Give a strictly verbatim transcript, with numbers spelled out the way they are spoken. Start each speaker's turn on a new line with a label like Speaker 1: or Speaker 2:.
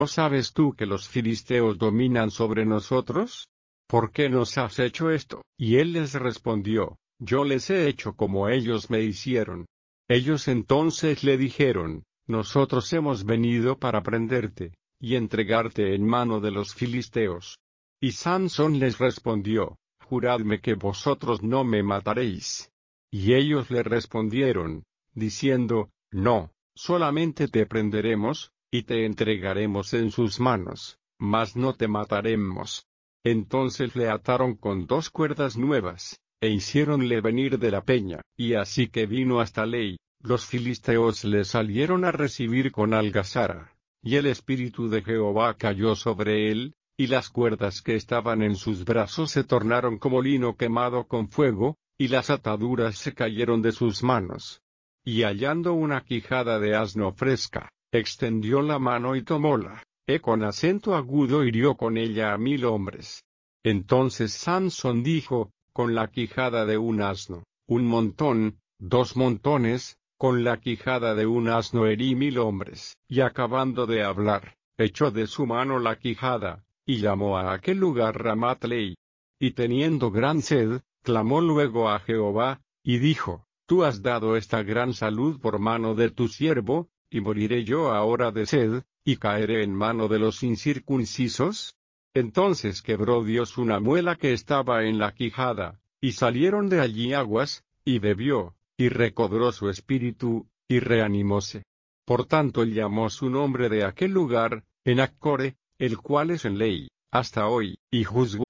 Speaker 1: sabes tú que los filisteos dominan sobre nosotros? ¿Por qué nos has hecho esto? Y él les respondió, yo les he hecho como ellos me hicieron. Ellos entonces le dijeron, nosotros hemos venido para prenderte, y entregarte en mano de los filisteos. Y Sansón les respondió, juradme que vosotros no me mataréis. Y ellos le respondieron, diciendo, no, solamente te prenderemos, y te entregaremos en sus manos, mas no te mataremos. Entonces le ataron con dos cuerdas nuevas, e hiciéronle venir de la peña, y así que vino hasta Ley, los filisteos le salieron a recibir con algazara, y el espíritu de Jehová cayó sobre él, y las cuerdas que estaban en sus brazos se tornaron como lino quemado con fuego, y las ataduras se cayeron de sus manos. Y hallando una quijada de asno fresca, extendió la mano y tomóla, e con acento agudo hirió con ella a mil hombres. Entonces Sansón dijo, con la quijada de un asno, un montón, dos montones, con la quijada de un asno herí mil hombres. Y acabando de hablar, echó de su mano la quijada, y llamó a aquel lugar Ramat Lei. Y teniendo gran sed, clamó luego a Jehová, y dijo, tú has dado esta gran salud por mano de tu siervo, y moriré yo ahora de sed, y caeré en mano de los incircuncisos. Entonces quebró Dios una muela que estaba en la quijada, y salieron de allí aguas, y bebió, y recobró su espíritu, y reanimóse. Por tanto llamó su nombre de aquel lugar, Enaccore, el cual es en Ley, hasta hoy, y juzgó